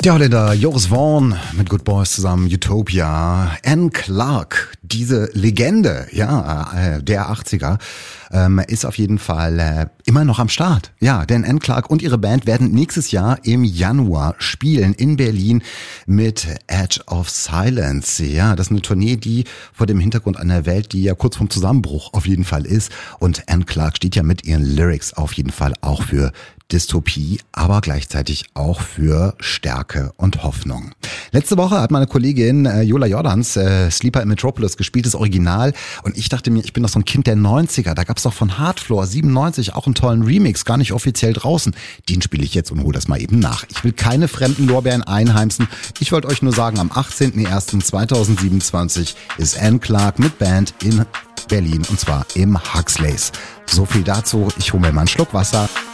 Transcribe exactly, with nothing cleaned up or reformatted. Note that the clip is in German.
Ja, Linda, Joris Vaughan mit Good Boys zusammen, Utopia. Anne Clark, diese Legende, ja, äh, der achtziger, ähm, ist auf jeden Fall äh, immer noch am Start. Ja, denn Anne Clark und ihre Band werden nächstes Jahr im Januar spielen in Berlin mit Edge of Silence. Ja, das ist eine Tournee, die vor dem Hintergrund einer Welt, die ja kurz vorm Zusammenbruch auf jeden Fall ist. Und Anne Clark steht ja mit ihren Lyrics auf jeden Fall auch für Dystopie, aber gleichzeitig auch für Stärke und Hoffnung. Letzte Woche hat meine Kollegin äh, Jola Jordans äh, Sleeper in Metropolis gespielt, das Original. Und ich dachte mir, ich bin doch so ein Kind der neunziger. Da gab's doch von Hardfloor siebenundneunzig auch einen tollen Remix, gar nicht offiziell draußen. Den spiele ich jetzt und hole das mal eben nach. Ich will keine fremden Lorbeeren einheimsen. Ich wollte euch nur sagen, am achtzehnten ersten zweitausendsiebenundzwanzig ist Anne Clark mit Band in Berlin und zwar im Huxleys. So viel dazu. Ich hole mir mal einen Schluck Wasser.